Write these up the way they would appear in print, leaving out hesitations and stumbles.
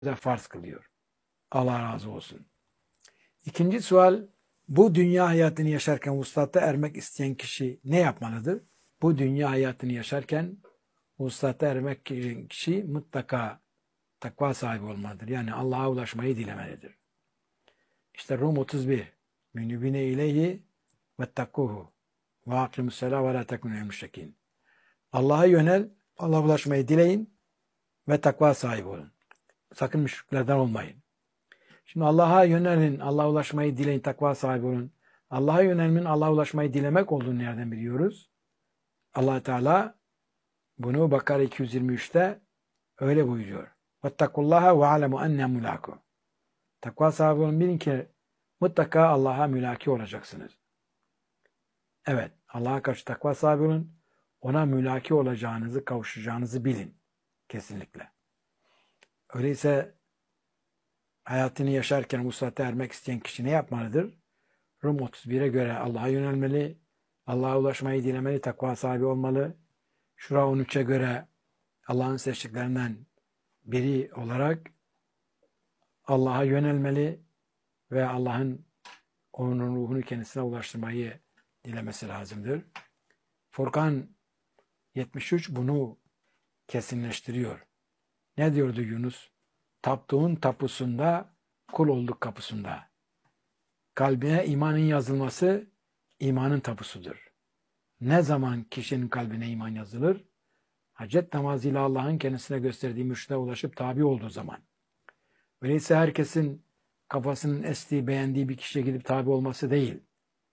farz kılıyor. Allah razı olsun. İkinci sual, bu dünya hayatını yaşarken vuslata ermek isteyen kişi ne yapmalıdır? Bu dünya hayatını yaşarken vuslata ermek kişi mutlaka takva sahibi olmalıdır. Yani Allah'a ulaşmayı dilemelidir. İşte Rum 31. Münibine ileyhi vettakkuhu ve akimussalâ ve lâ tekûnû müşrikîn. Allah'a yönel, Allah'a ulaşmayı dileyin ve takva sahibi olun. Sakın müşriklerden olmayın. Şimdi Allah'a yönelin, Allah'a ulaşmayı dileyin, takva sahibi olun. Allah'a yönelmenin Allah'a ulaşmayı dilemek olduğunu nereden biliyoruz? Allah Teala bunu Bakara 223'te öyle buyuruyor. Vettakullaha ve alemu enne mulaku. Takva sahibi olun, bilin ki mutlaka Allah'a mülaki olacaksınız. Evet, Allah'a karşı takva sahibi olun. Ona mülaki olacağınızı, kavuşacağınızı bilin. Kesinlikle. Öyleyse hayatını yaşarken vuslata ermek isteyen kişi ne yapmalıdır? Rum 31'e göre Allah'a yönelmeli, Allah'a ulaşmayı dilemeli, takva sahibi olmalı. Şura 13'e göre Allah'ın seçtiklerinden biri olarak Allah'a yönelmeli ve Allah'ın onun ruhunu kendisine ulaştırmayı dilemesi lazımdır. Furkan 73 bunu kesinleştiriyor. Ne diyordu Yunus? Taptığın tapusunda, kul olduk kapısında. Kalbine imanın yazılması imanın tapusudur. Ne zaman kişinin kalbine iman yazılır? Hacet namazıyla Allah'ın kendisine gösterdiği mürşide ulaşıp tabi olduğu zaman. Öyleyse herkesin kafasının estiği, beğendiği bir kişiye gidip tabi olması değil.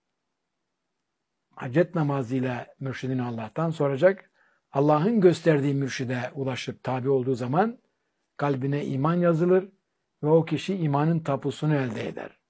Hacet namazıyla mürşidini Allah'tan soracak. Allah'ın gösterdiği mürşide ulaşıp tabi olduğu zaman kalbine iman yazılır ve o kişi imanın tapusunu elde eder.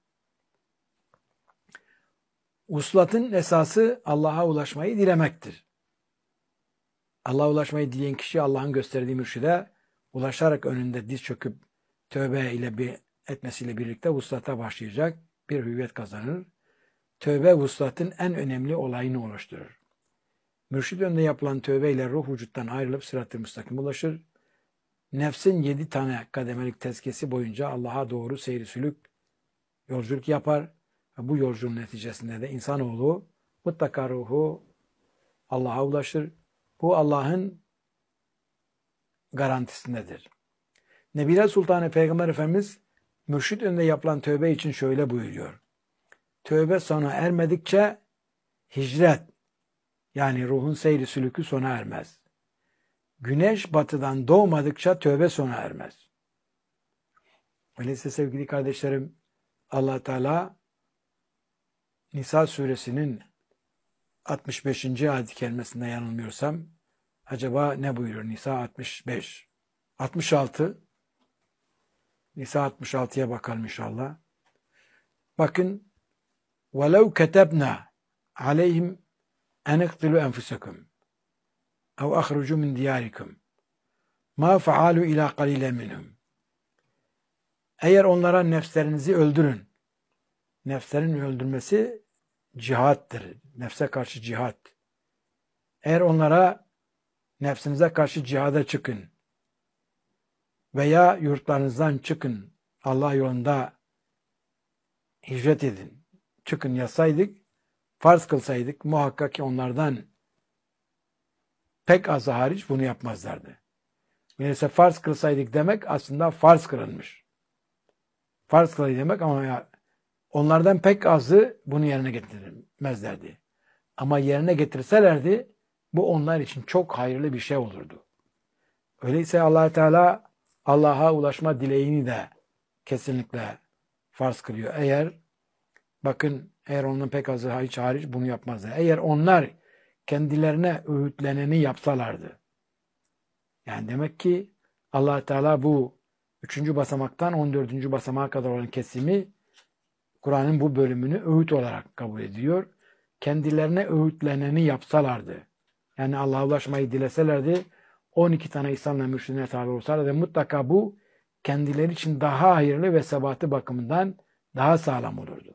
Vuslatın esası Allah'a ulaşmayı dilemektir. Allah'a ulaşmayı dileyen kişi Allah'ın gösterdiği mürşide ulaşarak önünde diz çöküp tövbe ile etmesiyle birlikte vuslata başlayacak, bir hüviyet kazanır. Tövbe vuslatın en önemli olayını oluşturur. Mürşid önünde yapılan tövbe ile ruh vücuttan ayrılıp sırat-ı müstakim ulaşır. Nefsin 7 tane kademelik tezkiyesi boyunca Allah'a doğru seyri sülük yolculuk yapar. Ve bu yolculuğun neticesinde de insanoğlu mutlaka ruhu Allah'a ulaşır. Bu Allah'ın garantisindedir. Nebile Sultanı Peygamber Efendimiz mürşid önünde yapılan tövbe için şöyle buyuruyor. Tövbe sona ermedikçe hicret, yani ruhun seyri sülükü sona ermez. Güneş batıdan doğmadıkça tövbe sona ermez. Öyleyse sevgili kardeşlerim, Allah Teala Nisa suresinin 65. ayet-i kerimesinde yanılmıyorsam, acaba ne buyuruyor? Nisa 65. 66. Nisa 66'ya bakalım inşallah. Bakın. وَلَوْ كَتَبْنَا عَلَيْهِمْ اَنْ اِقْتِلُوا اَنْفُسَكُمْ اَوْ اَخْرُجُوا مِنْ دِيَارِكُمْ مَا فَعَالُوا اِلَى قَلِيلًا مِنْهُمْ. Eğer onlara nefslerinizi öldürün. Nefslerin öldürmesi cihattır. Nefse karşı cihat. Eğer onlara nefsinize karşı cihada çıkın veya yurtlarınızdan çıkın, Allah yolunda hicret edin, çıkın yazsaydık, farz kılsaydık muhakkak ki onlardan pek azı hariç bunu yapmazlardı. Öyleyse farz kılsaydık demek aslında farz kılınmış. Farz kılaydı demek ama ya, onlardan pek azı bunu yerine getirmezlerdi. Ama yerine getirselerdi bu onlar için çok hayırlı bir şey olurdu. Öyleyse Allah Teala Allah'a ulaşma dileğini de kesinlikle farz kılıyor. Eğer onların pek azı hiç hariç bunu yapmazlar. Eğer onlar kendilerine öğütleneni yapsalardı. Yani demek ki Allah Teala bu 3. basamaktan 14. basamağa kadar olan kesimi Kur'an'ın bu bölümünü öğüt olarak kabul ediyor. Kendilerine öğütleneni yapsalardı. Yani Allah'a ulaşmayı dileselerdi 12 tane İslam'la mürşidine tabi olsalardı mutlaka bu kendileri için daha hayırlı ve sebatı bakımından daha sağlam olurdu.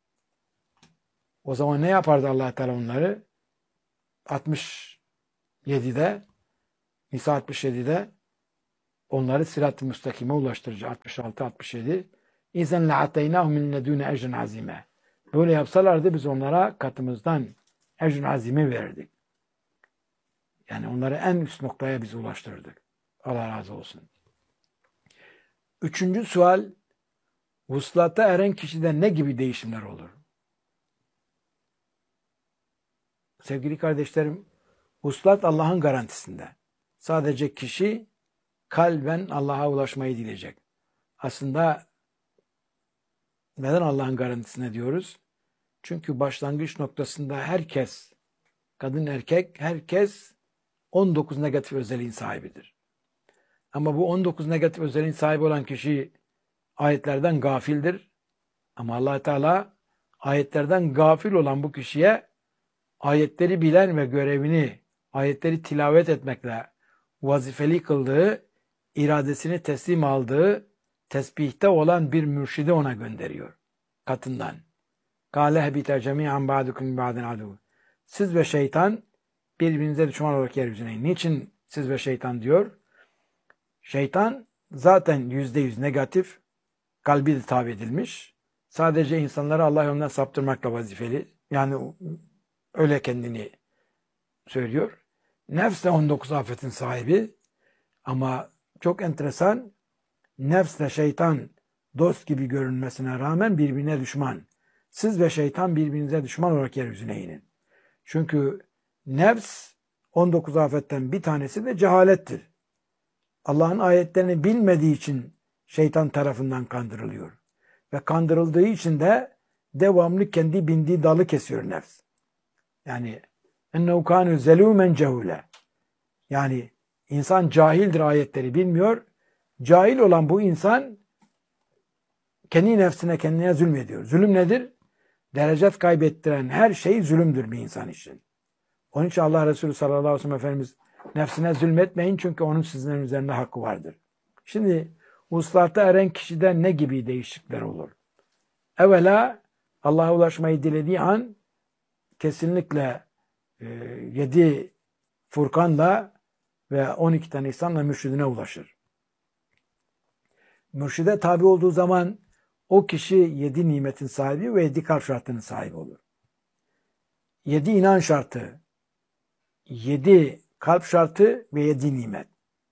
O zaman ne yapardı Allah Teala onları? 67'de Nisa 67'de onları sırat-ı müstakime ulaştırıcı. 66-67. İzen le'ateynâhum min ledûne ecrin azime. Böyle yapsalardı biz onlara katımızdan ecrin azimi verirdik. Yani onları en üst noktaya biz ulaştırırdık. Allah razı olsun. Üçüncü sual, vuslata eren kişide ne gibi değişimler olur? Sevgili kardeşlerim, vuslat Allah'ın garantisinde. Sadece kişi kalben Allah'a ulaşmayı dileyecek. Aslında neden Allah'ın garantisine diyoruz? Çünkü başlangıç noktasında herkes, kadın erkek, herkes 19 negatif özelliğin sahibidir. Ama bu 19 negatif özelliğin sahibi olan kişi ayetlerden gafildir. Ama Allah Teala ayetlerden gafil olan bu kişiye ayetleri bilen ve görevini ayetleri tilavet etmekle vazifeli kıldığı, iradesini teslim aldığı, tesbihte olan bir mürşidi ona gönderiyor. Katından. Kâle hebite cemî'an ba'dukum ba'den adu. Siz ve şeytan birbirinize düşman olarak yeryüzüne inin. Niçin siz ve şeytan diyor? Şeytan zaten %100 negatif, kalbi de tabi edilmiş. Sadece insanları Allah yolundan saptırmakla vazifeli. Yani öyle kendini söylüyor. Nefs de 19 afetin sahibi. Ama çok enteresan, nefsle şeytan dost gibi görünmesine rağmen birbirine düşman. Siz ve şeytan birbirinize düşman olarak yeryüzüne inin. Çünkü nefs 19 afetten bir tanesi de cehalettir. Allah'ın ayetlerini bilmediği için şeytan tarafından kandırılıyor. Ve kandırıldığı için de devamlı kendi bindiği dalı kesiyor nefs. Yani ennehu kânü zelûmen cehûle. Yani insan cahildir, ayetleri bilmiyor. Cahil olan bu insan kendi nefsine, kendine zulmediyor. Zulüm nedir? Derecet kaybettiren her şey zulümdür bir insan için. Onun için Allah Resulü sallallahu aleyhi ve sellem Efendimiz nefsine zulmetmeyin çünkü onun sizlerin üzerinde hakkı vardır. Şimdi vuslata eren kişiden ne gibi değişiklikler olur? Evvela Allah'a ulaşmayı dilediği an kesinlikle 7 Furkan'la ve 12 tane İslam'la mürşidine ulaşır. Mürşide tabi olduğu zaman o kişi 7 nimetin sahibi ve 7 kalp şartının sahibi olur. 7 inan şartı, 7 kalp şartı ve 7 nimet.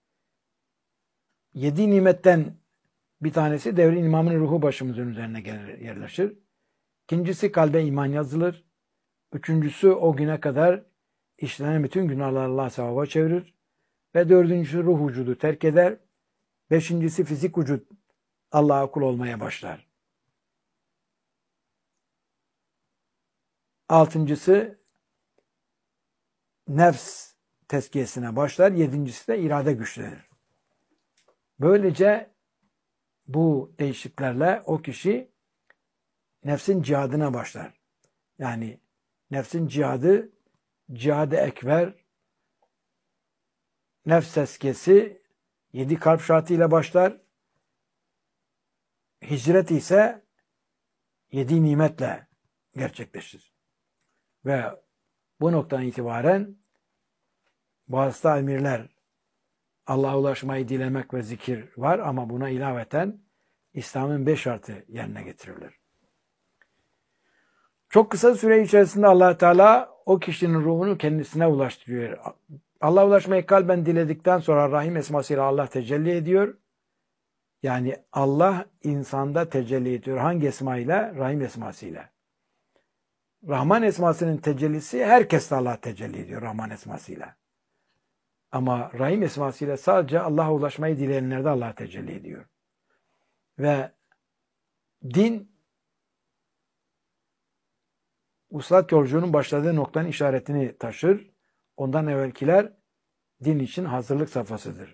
7 nimetten bir tanesi devrin imamının ruhu başımızın üzerine yerleşir. İkincisi kalbe iman yazılır. Üçüncüsü o güne kadar işlenen bütün günahları Allah sevaba çevirir. Ve dördüncüsü ruh vücudu terk eder. Beşincisi fizik vücut Allah'a kul olmaya başlar. Altıncısı nefs tezkiyesine başlar. Yedincisi de irade güçlenir. Böylece bu değişikliklerle o kişi nefsin cihadına başlar. Yani nefsin cihadı, cihad-ı ekber, nefs tezkiyesi 7 kalp şartıyla başlar. Hicret ise 7 nimetle gerçekleşir. Ve bu noktadan itibaren bazı emirler, Allah'a ulaşmayı dilemek ve zikir var ama buna ilaveten İslam'ın 5 şartı yerine getirilir. Çok kısa süre içerisinde Allah Teala o kişinin ruhunu kendisine ulaştırıyor. Allah'a ulaşmayı kalben diledikten sonra Rahim esmasıyla Allah tecelli ediyor. Yani Allah insanda tecelli ediyor. Hangi esmayla? Rahim esmasıyla. Rahman esmasının tecellisi herkeste Allah tecelli ediyor Rahman esmasıyla. Ama Rahim esmasıyla sadece Allah'a ulaşmayı dileyenlerde Allah tecelli ediyor. Ve din vuslat yolculuğunun başladığı noktanın işaretini taşır. Ondan evvelkiler din için hazırlık safhasıdır.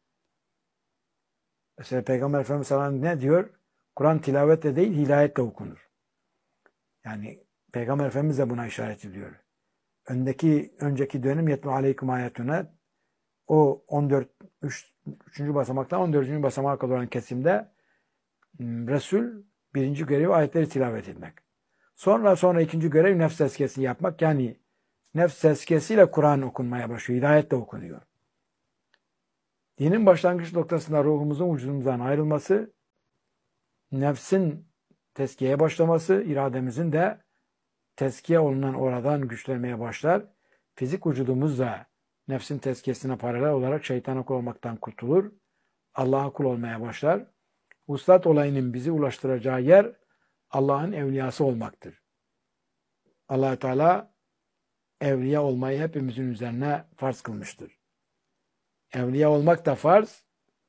Mesela Peygamber Efendimiz sallallahu aleyhi ve sellem ne diyor? Kur'an tilavetle değil, hidayetle okunur. Yani Peygamber Efendimiz de buna işaret ediyor. Önceki dönem yetme aleyküm ayetüne o 3. basamaktan 14. basamağa kadar olan kesimde Resul birinci görevi ayetleri tilavet etmek. Sonra ikinci görev nefs tezkiyesi yapmak. Yani nefs tezkiyesiyle Kur'an okunmaya başlıyor. Hidayetle okunuyor. Dinin başlangıç noktasında ruhumuzun vücudumuzdan ayrılması, nefsin tezkiyeye başlaması, irademizin de tezkiye olunan oradan güçlenmeye başlar. Fizik vücudumuz da nefsin tezkiyesine paralel olarak şeytana kul olmaktan kurtulur. Allah'a kul olmaya başlar. Vuslat olayının bizi ulaştıracağı yer Allah'ın evliyası olmaktır. Allah-u Teala evliya olmayı hepimizin üzerine farz kılmıştır. Evliya olmak da farz,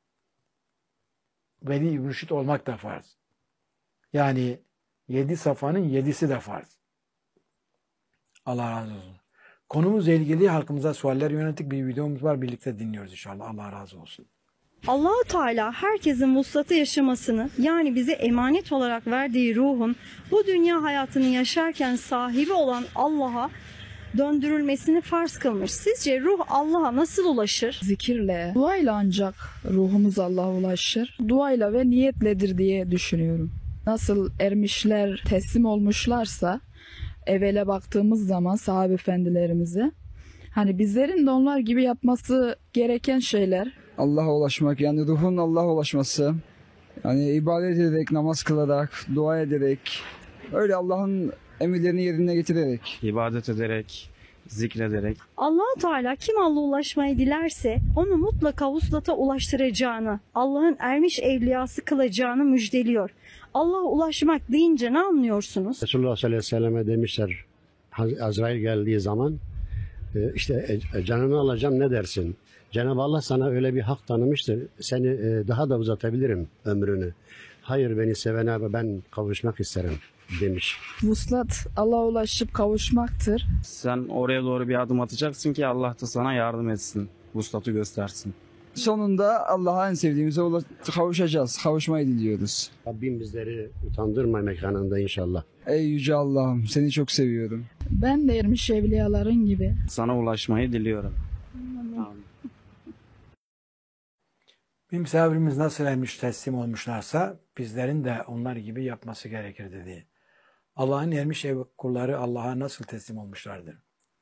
veli-i mürşid olmak da farz. Yani 7 safanın 7'si de farz. Allah razı olsun. Konumuzla ilgili halkımıza sualler yönelik bir videomuz var. Birlikte dinliyoruz inşallah. Allah razı olsun. Allah-u Teala herkesin vuslatı yaşamasını, yani bize emanet olarak verdiği ruhun bu dünya hayatını yaşarken sahibi olan Allah'a döndürülmesini farz kılmış. Sizce ruh Allah'a nasıl ulaşır? Zikirle, duayla ancak ruhumuz Allah'a ulaşır. Duayla ve niyetledir diye düşünüyorum. Nasıl ermişler teslim olmuşlarsa evvele baktığımız zaman sahabe efendilerimize, hani bizlerin de onlar gibi yapması gereken şeyler. Allah'a ulaşmak, yani ruhun Allah'a ulaşması, yani ibadet ederek, namaz kılarak, dua ederek, öyle Allah'ın emirlerini yerine getirerek. İbadet ederek, zikrederek. Allah-u Teala kim Allah'a ulaşmayı dilerse onu mutlaka vuslata ulaştıracağını, Allah'ın ermiş evliyası kılacağını müjdeliyor. Allah'a ulaşmak deyince ne anlıyorsunuz? Resulullah sallallahu aleyhi ve selleme demişler, Azrail geldiği zaman işte canını alacağım ne dersin? Cenab-ı Allah sana öyle bir hak tanımıştır. Seni daha da uzatabilirim ömrünü. Hayır, beni sevene ben kavuşmak isterim demiş. Vuslat Allah'a ulaşıp kavuşmaktır. Sen oraya doğru bir adım atacaksın ki Allah da sana yardım etsin. Vuslatı göstersin. Sonunda Allah'a en sevdiğimize kavuşacağız. Kavuşmayı diliyoruz. Rabbim bizleri utandırma mekanında inşallah. Ey Yüce Allah'ım, seni çok seviyorum. Ben de ermiş evliyaların gibi. Sana ulaşmayı diliyorum. Bir misafirimiz nasıl ermiş teslim olmuşlarsa bizlerin de onlar gibi yapması gerekir dedi. Allah'ın ermiş ev kulları Allah'a nasıl teslim olmuşlardır?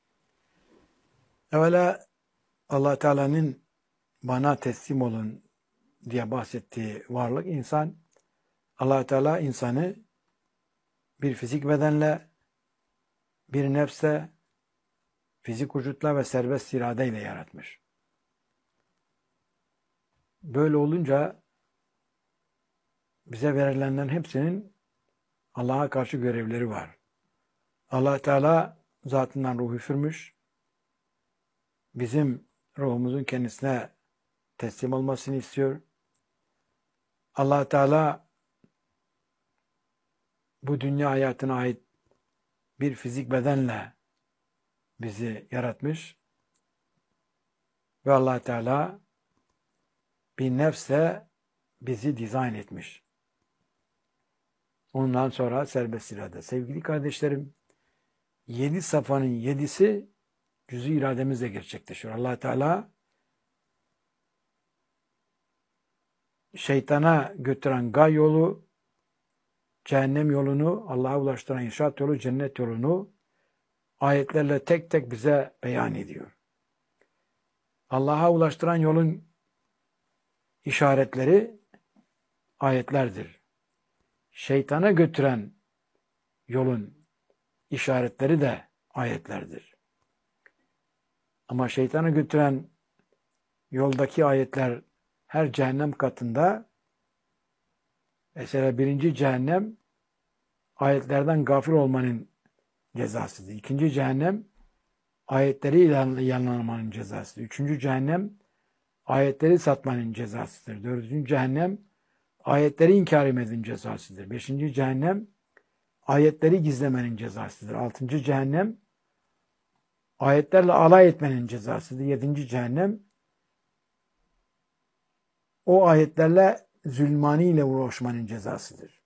Evvela Allah Teala'nın bana teslim olun diye bahsettiği varlık insan. Allah Teala insanı bir fizik bedenle, bir nefse, fizik vücutla ve serbest iradeyle yaratmış. Böyle olunca bize verilenlerin hepsinin Allah'a karşı görevleri var. Allah Teala zatından ruh üfürmüş. Bizim ruhumuzun kendisine teslim olmasını istiyor. Allah Teala bu dünya hayatına ait bir fizik bedenle bizi yaratmış. Ve Allah Teala bir nefse bizi dizayn etmiş. Ondan sonra serbest irade. Sevgili kardeşlerim, 7 safanın 7'si cüz-i irademizle gerçekleşiyor. Allah Teala şeytana götüren gay yolu, cehennem yolunu, Allah'a ulaştıran inşaat yolu, cennet yolunu ayetlerle tek tek bize beyan ediyor. Allah'a ulaştıran yolun işaretleri ayetlerdir. Şeytana götüren yolun işaretleri de ayetlerdir. Ama şeytana götüren yoldaki ayetler her cehennem katında, mesela 1. cehennem ayetlerden gafil olmanın cezasıdır. 2. cehennem ayetleri yalanlamanın cezasıdır. 3. cehennem ayetleri satmanın cezasıdır. 4. cehennem ayetleri inkar etmenin cezasıdır. 5. cehennem ayetleri gizlemenin cezasıdır. 6. cehennem ayetlerle alay etmenin cezasıdır. 7. cehennem o ayetlerle zulmaniyle uğraşmanın cezasıdır.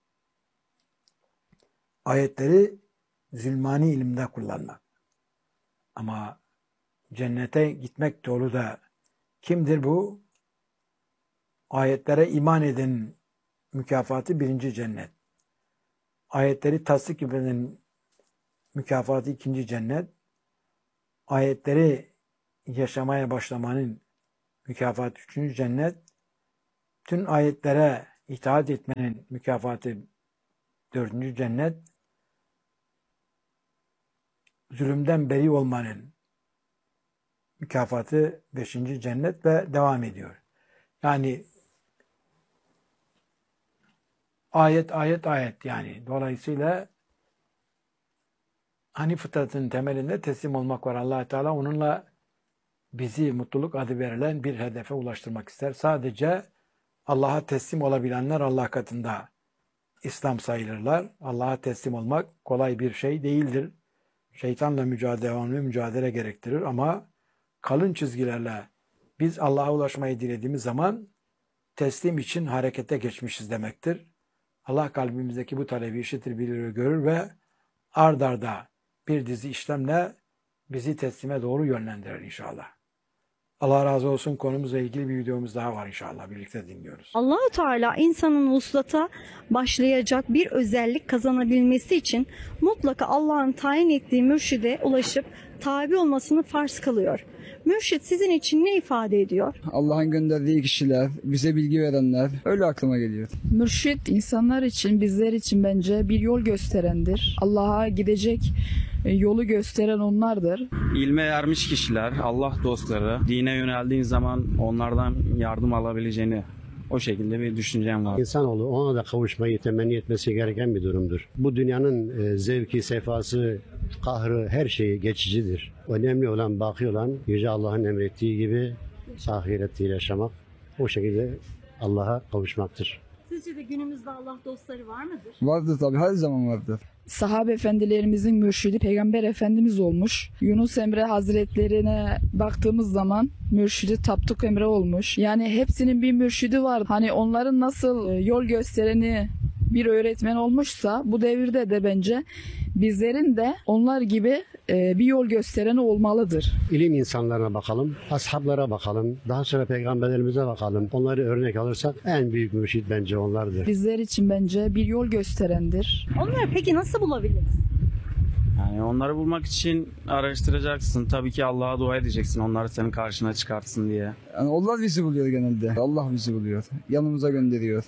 Ayetleri zulmani ilimde kullanmak. Ama cennete gitmek yolu da kimdir bu? Ayetlere iman eden mükafatı 1. cennet. Ayetleri tasdik eden mükafatı 2. cennet. Ayetleri yaşamaya başlamanın mükafatı 3. cennet. Tüm ayetlere itaat etmenin mükafatı 4. cennet. Zulümden beri olmanın mükafatı 5. cennet ve devam ediyor. Yani ayet yani. Dolayısıyla hani fıtratın temelinde teslim olmak var. Allah Teala onunla bizi mutluluk adı verilen bir hedefe ulaştırmak ister. Sadece Allah'a teslim olabilenler Allah katında İslam sayılırlar. Allah'a teslim olmak kolay bir şey değildir. Şeytanla devamlı mücadele gerektirir ama kalın çizgilerle biz Allah'a ulaşmayı dilediğimiz zaman teslim için harekete geçmişiz demektir. Allah kalbimizdeki bu talebi işitir, bilir ve görür ve ard arda bir dizi işlemle bizi teslime doğru yönlendirir inşallah. Allah razı olsun. Konumuzla ilgili bir videomuz daha var inşallah. Birlikte dinliyoruz. Allah-u Teala insanın vuslata başlayacak bir özellik kazanabilmesi için mutlaka Allah'ın tayin ettiği mürşide ulaşıp tabi olmasını farz kılıyor. Mürşit sizin için ne ifade ediyor? Allah'ın gönderdiği kişiler, bize bilgi verenler, öyle aklıma geliyor. Mürşit insanlar için, bizler için bence bir yol gösterendir. Allah'a gidecek yolu gösteren onlardır. İlme ermiş kişiler, Allah dostları, dine yöneldiğin zaman onlardan yardım alabileceğini, o şekilde bir düşüncem var. İnsanoğlu ona da kavuşmayı temenni etmesi gereken bir durumdur. Bu dünyanın zevki, sefası, kahrı, her şeyi geçicidir. Önemli olan, baki olan Yüce Allah'ın emrettiği gibi ahirette yaşamak, o şekilde Allah'a kavuşmaktır. Sizce de günümüzde Allah dostları var mıdır? Vardır tabii, her zaman vardır. Sahabe efendilerimizin mürşidi Peygamber Efendimiz olmuş. Yunus Emre Hazretlerine baktığımız zaman mürşidi Tapduk Emre olmuş. Yani hepsinin bir mürşidi var. Hani onların nasıl yol göstereni bir öğretmen olmuşsa bu devirde de bence bizlerin de onlar gibi bir yol göstereni olmalıdır. İlim insanlarına bakalım, ashablara bakalım, daha sonra peygamberlerimize bakalım. Onları örnek alırsak en büyük mürşid bence onlardır. Bizler için bence bir yol gösterendir. Onları peki nasıl bulabiliriz? Yani onları bulmak için araştıracaksın. Tabii ki Allah'a dua edeceksin. Onları senin karşına çıkartsın diye. Yani onlar bizi buluyor genelde. Allah bizi buluyor. Yanımıza gönderiyor.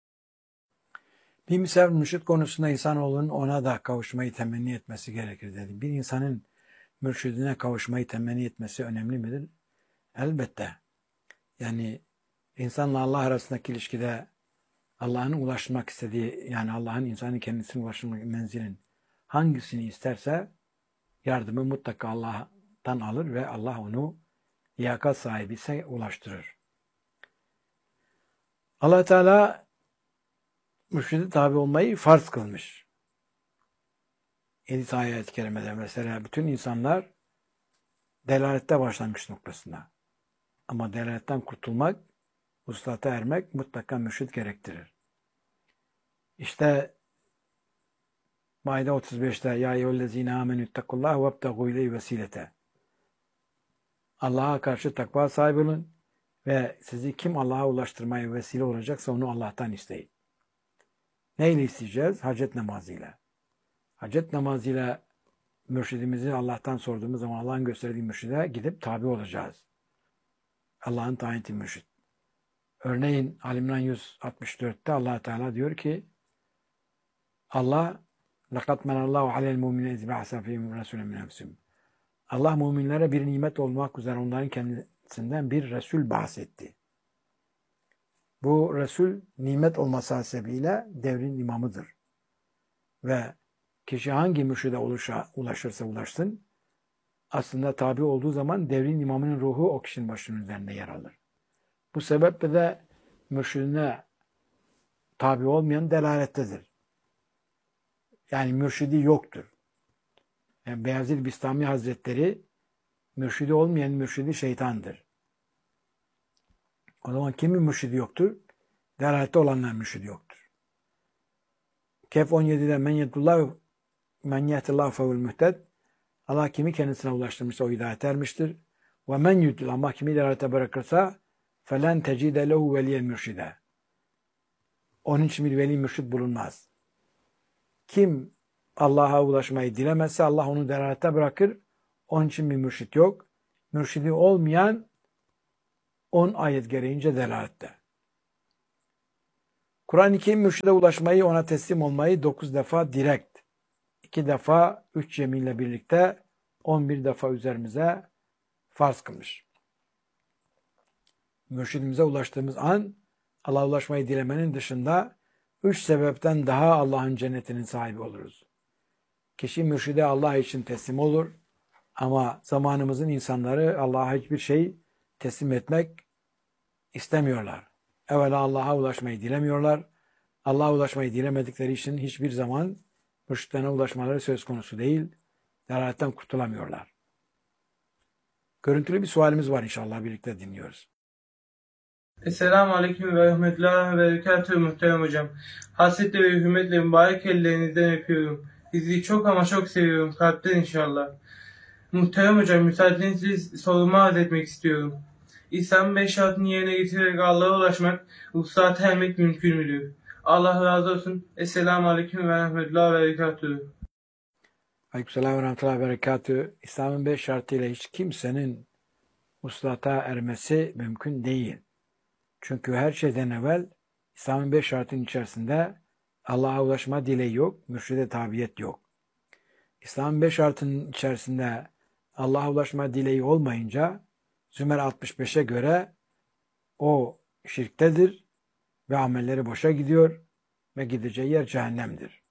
Bir misal mürşit konusunda insanoğlunun ona da kavuşmayı temenni etmesi gerekir dedi. Bir insanın mürşidine kavuşmayı temenni etmesi önemli midir? Elbette. Yani insanla Allah arasındaki ilişkide Allah'ın ulaşmak istediği, yani Allah'ın insanın kendisine ulaşmak menzilin hangisini isterse yardımı mutlaka Allah'tan alır ve Allah onu liyakat sahibi ise ulaştırır. Allah Teala mürşide tabi olmayı farz kılmış. 7 ayet-i kerimede mesela bütün insanlar delalette başlangıç noktasında. Ama delaletten kurtulmak, vuslata ermek mutlaka mürşid gerektirir. İşte Maide 35'te ya eyyühellezine amenüttekullah vebtegû ileyhi vesilete. Allah'a karşı takva sahibi olun ve sizi kim Allah'a ulaştırmaya vesile olacaksa onu Allah'tan isteyin. Neyle isteyeceğiz? Hacet namazıyla. Hacet namazıyla mürşidimizi Allah'tan sorduğumuz zaman Allah'ın gösterdiği mürşide gidip tabi olacağız. Allah'ın tayin ettiği mürşid. Örneğin Ali-İmran 164'te Allah Teala diyor ki Allah لَقَدْ مَنَ اللّٰهُ عَلَى الْمُؤْمِنِينَ اِذْ بَعَثَ فِيهِمْ رَسُولًا مِنْ أَنْفُسِهِمْ. Allah müminlere bir nimet olmak üzere onların kendisinden bir Resul bahsetti. Bu Resul nimet olması hasebiyle devrin imamıdır. Ve kişi hangi mürşide ulaşırsa ulaşsın, aslında tabi olduğu zaman devrin imamının ruhu o kişinin başının üzerinde yer alır. Bu sebeple de mürşidine tabi olmayan delalettedir. Yani mürşidi yoktur. Yani Beyazıt Bistami Hazretleri mürşidi olmayan mürşidi şeytandır. O zaman kimin mürşidi yoktur? Delalette olanların mürşidi yoktur. Kehf 17'de men yehdillahu fehuvel muhted. Allah kimi kendisine ulaştırmışsa o hidayete ermiştir. Ve men yudlil, ama kimi delalete bırakırsa felen tecide lehu veliyen mürşide. Onun için bir veli mürşid bulunmaz. Kim Allah'a ulaşmayı dilemezse Allah onu delalete bırakır. Onun için bir mürşid yok. Mürşidi olmayan 10 ayet gereğince delalette. Kur'an-ı Kerim mürşide ulaşmayı, ona teslim olmayı 9 defa direkt, 2 defa 3 yeminle birlikte 11 defa üzerimize farz kılmış. Mürşidimize ulaştığımız an Allah'a ulaşmayı dilemenin dışında 3 sebepten daha Allah'ın cennetinin sahibi oluruz. Kişi mürşide Allah için teslim olur ama zamanımızın insanları Allah'a hiçbir şey teslim etmek istemiyorlar. Evvela Allah'a ulaşmayı dilemiyorlar. Allah'a ulaşmayı dilemedikleri için hiçbir zaman mürşitlerine ulaşmaları söz konusu değil. Delaletten kurtulamıyorlar. Görüntülü bir sualimiz var, inşallah birlikte dinliyoruz. Esselamu Aleyküm ve Rahmetullahi ve Berekatuhu muhterem hocam. Hasretle ve hürmetle mübarek ellerinizden öpüyorum. Sizi çok ama çok seviyorum. Kalpten inşallah. Muhterem hocam, müsaadenizle sorumu arz etmek istiyorum. İslam'ın 5 şartını yerine getirerek Allah'a ulaşmak, ruhsata ermek mümkün müdür? Allah razı olsun. Esselamu Aleyküm ve Rahmetullahi ve Berekatuhu. Aleykümselam ve Rahmetullahi ve Berekatuhu. İslam'ın 5 şartıyla hiç kimsenin vuslata ermesi mümkün değil. Çünkü her şeyden evvel İslam'ın 5 şartının içerisinde Allah'a ulaşma dileği yok, mürşide tabiyet yok. İslam'ın 5 şartının içerisinde Allah'a ulaşma dileği olmayınca Zümer 65'e göre o şirktedir ve amelleri boşa gidiyor ve gideceği yer cehennemdir.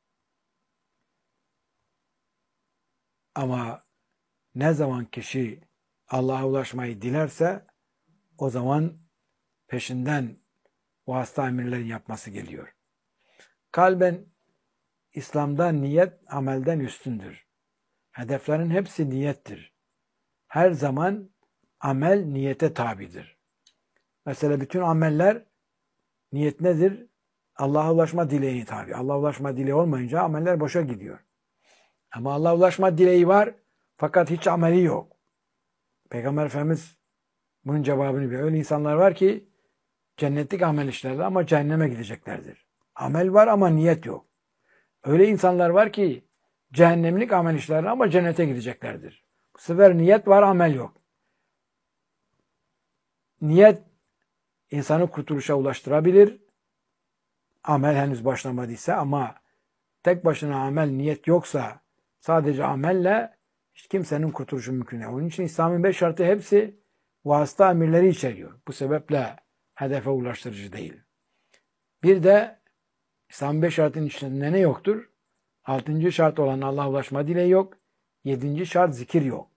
Ama ne zaman kişi Allah'a ulaşmayı dilerse o zaman peşinden vasıta emirlerin yapması geliyor. Kalben İslam'da niyet amelden üstündür. Hedeflerin hepsi niyettir. Her zaman amel niyete tabidir. Mesela bütün ameller niyet nedir? Allah'a ulaşma dileğine tabi. Allah'a ulaşma dileği olmayınca ameller boşa gidiyor. Ama Allah'a ulaşma dileği var fakat hiç ameli yok. Peygamber Efendimiz bunun cevabını veriyor. Öyle insanlar var ki cennetlik amel işlerler ama cehenneme gideceklerdir. Amel var ama niyet yok. Öyle insanlar var ki cehennemlik amel işlerler ama cennete gideceklerdir. Bu sefer niyet var, amel yok. Niyet insanı kurtuluşa ulaştırabilir. Amel henüz başlamadıysa, ama tek başına amel, niyet yoksa sadece amelle hiç kimsenin kurtuluşu mümkün değil. Onun için İslam'ın 5 şartı hepsi vasıta emirleri içeriyor. Bu sebeple hedefe ulaştırıcı değil. Bir de İslam'ın 5 şartının içinde ne yoktur? 6. şart olan Allah'a ulaşma dileği yok. 7. şart zikir yok.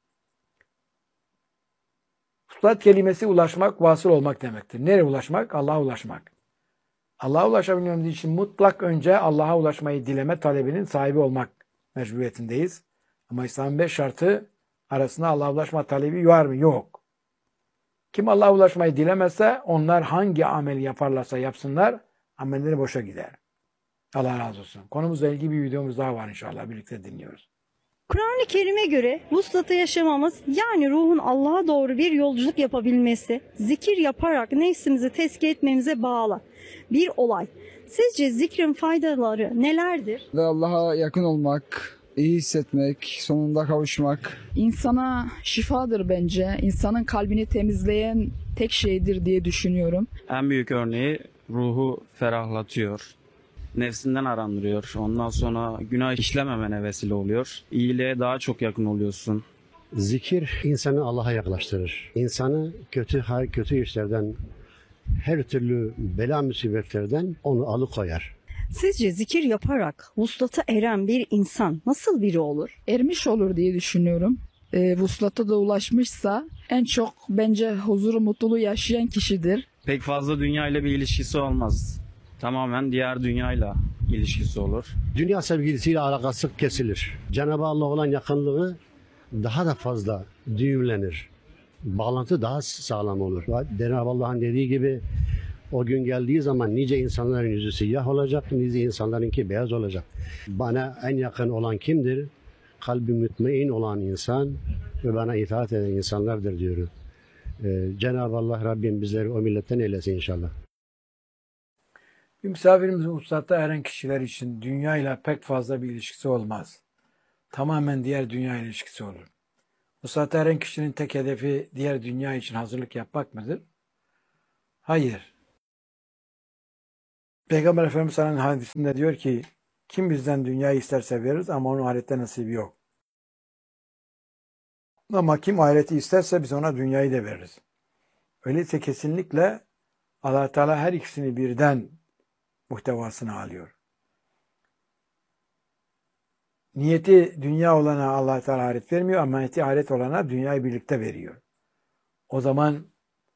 Vuslat kelimesi ulaşmak, vasıl olmak demektir. Nereye ulaşmak? Allah'a ulaşmak. Allah'a ulaşabilmemiz için mutlak önce Allah'a ulaşmayı dileme talebinin sahibi olmak mecburiyetindeyiz. Ama İslam'ın 5 şartı arasında Allah'a ulaşma talebi var mı? Yok. Kim Allah'a ulaşmayı dilemezse onlar hangi ameli yaparlarsa yapsınlar amelleri boşa gider. Allah razı olsun. Konumuzla ilgili bir videomuz daha var, inşallah birlikte dinliyoruz. Kur'an-ı Kerim'e göre vuslata yaşamamız, yani ruhun Allah'a doğru bir yolculuk yapabilmesi, zikir yaparak nefsimizi tezkiye etmemize bağlı bir olay. Sizce zikrin faydaları nelerdir? Ve Allah'a yakın olmak, iyi hissetmek, sonunda kavuşmak. İnsana şifadır bence. İnsanın kalbini temizleyen tek şeydir diye düşünüyorum. En büyük örneği ruhu ferahlatıyor. Nefsinden arındırıyor. Ondan sonra günah işlememene vesile oluyor. İyiliğe daha çok yakın oluyorsun. Zikir insanı Allah'a yaklaştırır. İnsanı kötü işlerden, her türlü bela musibetlerden onu alıkoyar. Sizce zikir yaparak vuslata eren bir insan nasıl biri olur? Ermiş olur diye düşünüyorum. Vuslata da ulaşmışsa en çok bence huzuru, mutluluğu yaşayan kişidir. Pek fazla dünya ile bir ilişkisi olmaz. Tamamen diğer dünyayla ilişkisi olur. Dünya sevgilisiyle alakası kesilir. Cenab-ı Allah olan yakınlığı daha da fazla düğümlenir. Bağlantı daha sağlam olur. Cenab-ı Allah'ın dediği gibi o gün geldiği zaman nice insanların yüzü siyah olacak, nice insanlarınki beyaz olacak. Bana en yakın olan kimdir? Kalbi mutmain olan insan ve bana itaat eden insanlardır diyorum. Cenab-ı Allah Rabbim bizleri o milletten eylesin inşallah. Bir misafirimizin vuslata eren kişiler için dünya ile pek fazla bir ilişkisi olmaz. Tamamen diğer dünya ilişkisi olur. Vuslata eren kişinin tek hedefi diğer dünya için hazırlık yapmak mıdır? Hayır. Peygamber Efendimiz sallallahu aleyhi ve sellem hadisinde diyor ki kim bizden dünyayı isterse veririz ama onun ahirette nasibi yok. Ama kim ahireti isterse biz ona dünyayı da veririz. Öyleyse kesinlikle Allah Teala her ikisini birden muhtevasına alıyor. Niyeti dünya olana Allah Teala ahiret vermiyor ama niyeti ahiret olana dünyayı birlikte veriyor. O zaman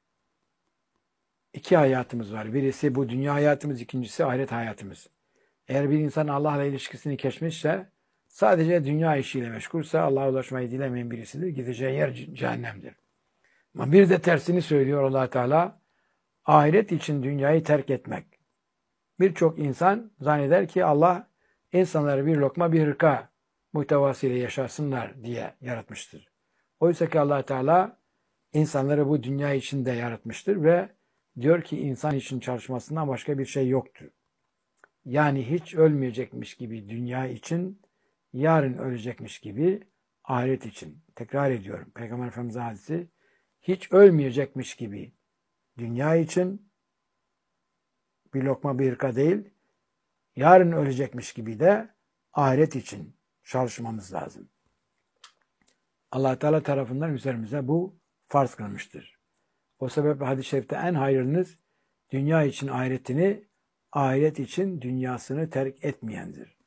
iki hayatımız var. Birisi bu dünya hayatımız, ikincisi ahiret hayatımız. Eğer bir insan Allah'la ilişkisini kesmişse, sadece dünya işiyle meşgulse Allah'a ulaşmayı dilemeyen birisidir. Gideceği yer cehennemdir. Ama bir de tersini söylüyor Allah Teala. Ahiret için dünyayı terk etmek. Birçok insan zanneder ki Allah insanları bir lokma bir hırka muhtevasıyla yaşasınlar diye yaratmıştır. Oysa ki Allah Teala insanları bu dünya için de yaratmıştır ve diyor ki insan için çalışmasından başka bir şey yoktur. Yani hiç ölmeyecekmiş gibi dünya için, yarın ölecekmiş gibi ahiret için. Tekrar ediyorum. Peygamber Efendimiz'in hadisi, hiç ölmeyecekmiş gibi dünya için, bir lokma bir hırka değil, yarın ölecekmiş gibi de ahiret için çalışmamız lazım. Allah Teala tarafından üzerimize bu farz kılmıştır. O sebeple hadis-i şerifte en hayırlınız dünya için ahiretini, ahiret için dünyasını terk etmeyendir.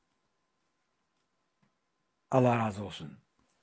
Allah razı olsun.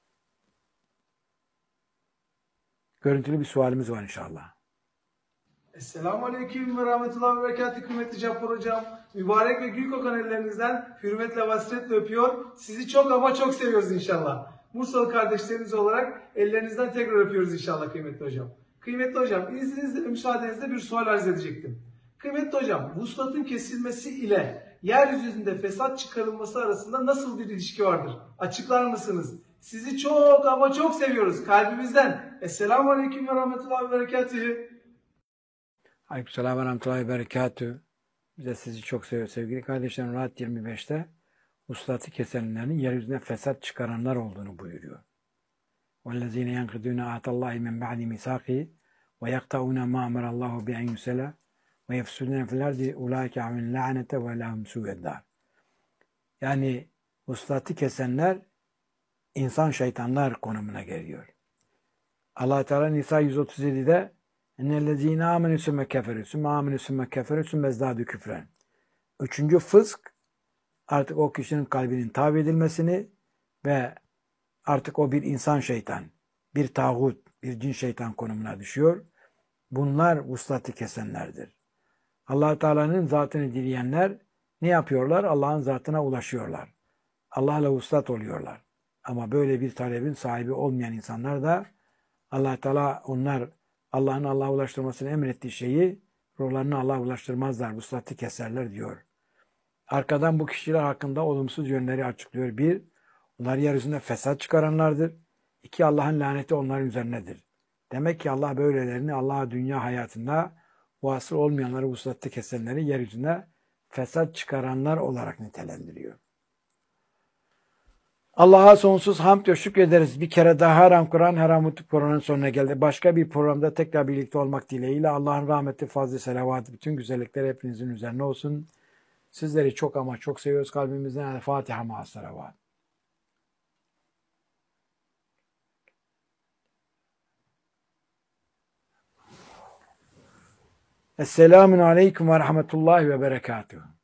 Görüntülü bir sualimiz var inşallah. Esselamu Aleyküm ve Rahmetullahi ve Berekatuhu kıymetli Cappar Hocam. Mübarek ve gül kokan ellerinizden hürmetle ve hasretle öpüyor. Sizi çok ama çok seviyoruz inşallah. Bursalı kardeşleriniz olarak ellerinizden tekrar öpüyoruz inşallah kıymetli hocam. Kıymetli hocam, izninizle ve müsaadenizle bir sual arz edecektim. Kıymetli hocam, vuslatın kesilmesi ile yeryüzünde fesat çıkarılması arasında nasıl bir ilişki vardır? Açıklar mısınız? Sizi çok ama çok seviyoruz kalbimizden. Esselamu Aleyküm ve Rahmetullahi ve Berekatuhu. Aleykümselam ve rahmetullahi ve berekatühü. Biz de sizi çok seviyoruz sevgili kardeşlerim. Rahat 25'te vuslatı kesenlerin yeryüzüne fesat çıkaranlar olduğunu buyuruyor. وَالَّذ۪ينَ يَنْقِدُونَ عَهْدَ اللّٰهِ مِنْ بَعْدِ مِيثَاقِهِ وَيَقْطَعُونَ مَا أَمَرَ اللّٰهُ بِأَنْ يُرْسَلَ وَيَفْسُدُونَ فِي الْأَرْضِ اُولَٰئِكَ عَلَيْهِمُ اللَّعْنَةُ وَلَهُمْ سُوءُ الدَّارِ. Yani vuslatı kesenler insan şeytanlar konumuna geliyor. Allah Teala Nisa 137'de اَنَّ آمَنُوا ثُمَّ كَفَرُوا ثُمَّ آمَنُوا ثُمَّ كَفَرُوا ثُمَّ ازْدَادُوا كُفْرًا. Üçüncü fısk, artık o kişinin kalbinin tabi edilmesini ve artık o bir insan şeytan, bir tağut, bir cin şeytan konumuna düşüyor. Bunlar vuslatı kesenlerdir. Allah Teala'nın zatını dileyenler ne yapıyorlar? Allah'ın zatına ulaşıyorlar. Allah'la vuslat oluyorlar. Ama böyle bir talebin sahibi olmayan insanlar da Allah Teala onlar Allah'ın Allah'a ulaştırmasını emrettiği şeyi ruhlarını Allah'a ulaştırmazlar, vuslatı keserler diyor. Arkadan bu kişiler hakkında olumsuz yönleri açıklıyor. Bir, onlar yeryüzünde fesat çıkaranlardır. İki, Allah'ın laneti onların üzerinedir. Demek ki Allah böylelerini Allah'a dünya hayatında vasıl olmayanları, vuslatı kesenleri yeryüzünde fesat çıkaranlar olarak nitelendiriyor. Allah'a sonsuz hamd ve şükrederiz. Bir kere daha Haram Kur'an, Haram Utuk programının sonuna geldi. Başka bir programda tekrar birlikte olmak dileğiyle Allah'ın rahmeti, fazlı, selavatı, bütün güzellikler hepinizin üzerine olsun. Sizleri çok ama çok seviyoruz kalbimizden. Fatiha ma'as selavat. Esselamun aleyküm ve rahmetullahi ve berekatuhu.